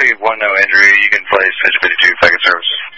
1, no injury. You can place Mission 52, Packet Service.